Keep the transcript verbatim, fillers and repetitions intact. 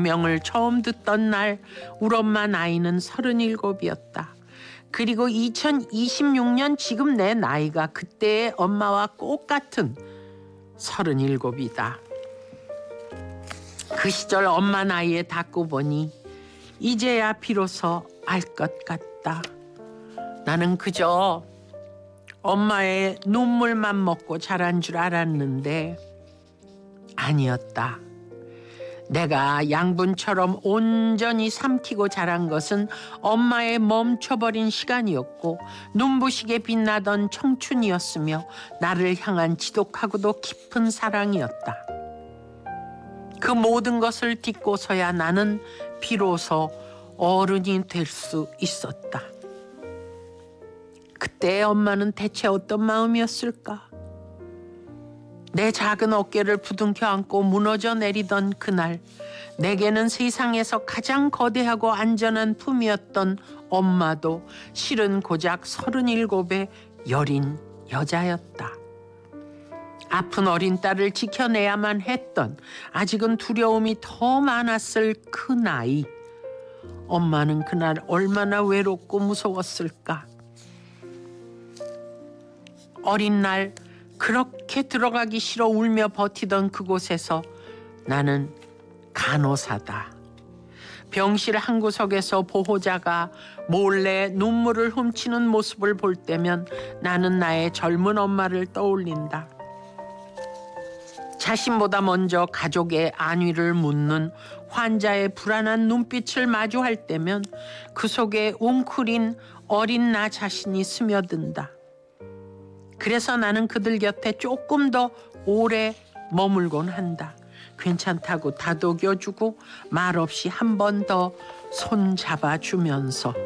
병명을 처음 듣던 날 우리 엄마 나이는 서른일곱이었다. 그리고 이천이십육 년 지금 내 나이가 그때의 엄마와 똑같은 서른일곱이다. 그 시절 엄마 나이에 닿고 보니 이제야 비로소 알 것 같다. 나는 그저 엄마의 눈물만 먹고 자란 줄 알았는데 아니었다. 내가 양분처럼 온전히 삼키고 자란 것은 엄마의 멈춰버린 시간이었고 눈부시게 빛나던 청춘이었으며 나를 향한 지독하고도 깊은 사랑이었다. 그 모든 것을 딛고서야 나는 비로소 어른이 될 수 있었다. 그때 엄마는 대체 어떤 마음이었을까? 내 작은 어깨를 부둥켜 안고 무너져 내리던 그날, 내게는 세상에서 가장 거대하고 안전한 품이었던 엄마도 실은 고작 서른일곱의 여린 여자였다. 아픈 어린 딸을 지켜내야만 했던, 아직은 두려움이 더 많았을 그 나이. 엄마는 그날 얼마나 외롭고 무서웠을까? 어린 날 그렇게 들어가기 싫어 울며 버티던 그곳에서 나는 간호사다. 병실 한 구석에서 보호자가 몰래 눈물을 훔치는 모습을 볼 때면 나는 나의 젊은 엄마를 떠올린다. 자신보다 먼저 가족의 안위를 묻는 환자의 불안한 눈빛을 마주할 때면 그 속에 웅크린 어린 나 자신이 스며든다. 그래서 나는 그들 곁에 조금 더 오래 머물곤 한다. 괜찮다고 다독여주고 말없이 한 번 더 손 잡아주면서.